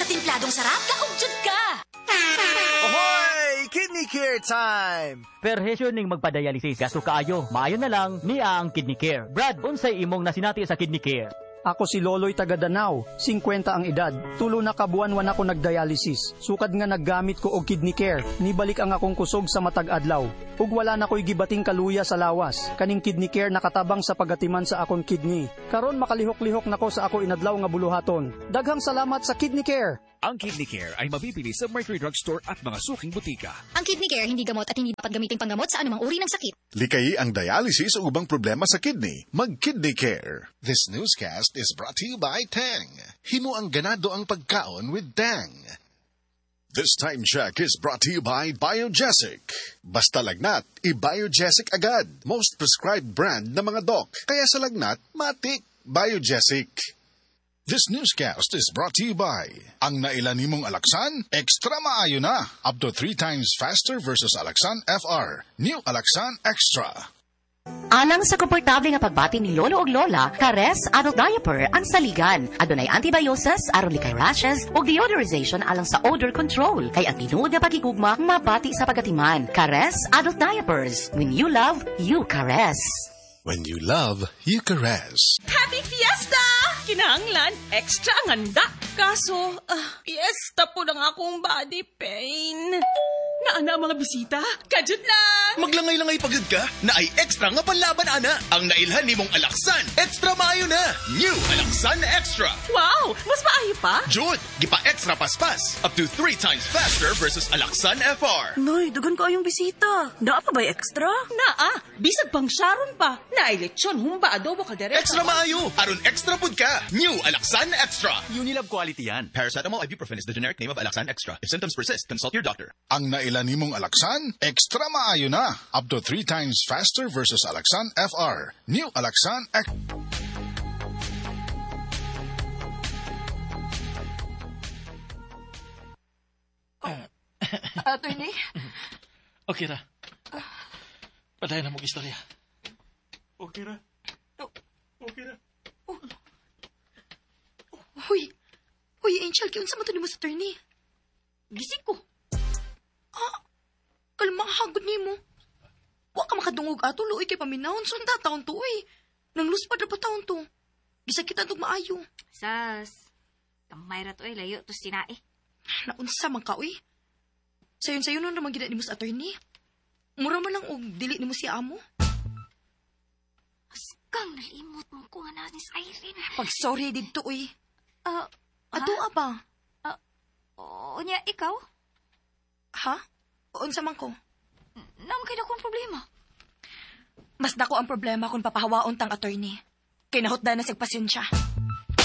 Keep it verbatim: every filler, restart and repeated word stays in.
sa timpladong sarap, kaugjud ka! Ahoy! Kidney Care time! Perhesyo ning magpadialysis. Gasto kaayo. Maayo na lang niya ang Kidney Care. Brad, unsay imong nasinati sa Kidney Care? Ako si Loloy taga Danau, fifty ang edad. Tulo na kabuan wan ako nagdialysis. Sukad nga naggamit ko og Kidney Care. Nibalik ang akong kusog sa matag adlaw. Ug wala na ko'y gibating kaluya sa lawas. Kaning Kidney Care nakatabang sa pagatiman sa akong kidney. Karon makalihok-lihok nako sa ako inadlaw nga buluhaton. Daghang salamat sa Kidney Care. Ang Kidney Care ay mabibili sa Mercury Drugstore at mga suking butika. Ang Kidney Care hindi gamot at hindi dapat gamiting panggamot sa anumang uri ng sakit. Likayi ang dialysis o ubang problema sa kidney. Mag-Kidney Care. This newscast is brought to you by Tang. Himo ang ganado ang pagkaon with Tang. This time check is brought to you by Biogesic. Basta lagnat, i-Biogesic agad. Most prescribed brand na mga doc. Kaya sa lagnat, matik. Biogesic. This newscast is brought to you by ang nailan nimong Alaxan, extra maayo na. Up to three times faster versus Alaxan F R. New Alaxan Extra. Alang sa komportable nga pagbati ni Lolo og Lola, Kares Adult Diaper ang saligan. Adunay antibiosis, aron likay rashes, ug deodorization alang sa odor control. Kay ang tinuod nga pagigugma, mabati sa pagatiman. Kares Adult Diapers. When you love, you caress. When you love, you caress. Happy Fiesta! Kinahanglan, extra ang handa. Kaso, uh, fiesta po ng akong body pain. Naana mga bisita, kajud lang. Maglangay-langay pagod ka, na ay extra nga panlaban, ana. Ang nailhan ni mong Alaxan, extra maayo na. New Alaxan Extra. Wow, mas maayo pa? Jud, gipa-extra paspas. Up to three times faster versus Alaxan F R. Noy, dugan ko ayong bisita. Naa pa ba'y extra? Naa, bisag pang Sharon pa. Naay lechon, humba, adobo, kaldereta. Extra maayo, aron extra pud ka. New Alaxan Extra. Unilab quality yan. Paracetamol ibuprofen is the generic name of Alaxan Extra. If symptoms persist, consult your doctor. Ang nailan nimong Alaxan, extra maayo na. Up to three times faster versus Alaxan F R. New Alaxan Extra. Attorney? Okay ra. Padayon na mong istorya. Okay ra. Okay ra. Huy, huy, Angel, kiunsa mo to ni mo sa attorney? Gising ko. Ah, kalmahagod ni mo. Wa ka makadungog ato, luoy kay paminahon. Sunda taon to, uy. Nang luspa na pa taon to. Gisa kita itong maayo. Sas, kamay ra to eh, layo to sinae. Naunsa man ka, uy. Sayon-sayon nun naman gina ni mo sa attorney. Mura man lang og dili ni mo si amo. Askang nalimot mo ko nga natin sa Irene. Pag sorry dito, uy. Ah, Ato ha? ba? Ah, o niya, ikaw? Ha? Unsa man ko? Naman kayo akong problema. Mas dako ang problema kung papahawaon tang attorney. Kay nahutda na sig pasensya.